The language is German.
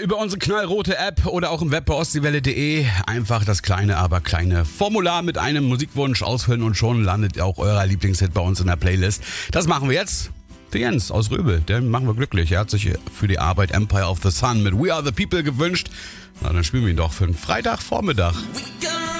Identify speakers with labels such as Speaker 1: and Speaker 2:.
Speaker 1: über unsere knallrote App oder auch im Web bei ostseewelle.de. Einfach das kleine, aber kleine Formular mit einem Musikwunsch ausfüllen und schon landet auch euer Lieblingshit bei uns in der Playlist. Das machen wir jetzt für Jens aus Röbel. Den machen wir glücklich. Er hat sich für die Arbeit Empire of the Sun mit We Are the People gewünscht. Na, dann spielen wir ihn doch für einen Freitagvormittag.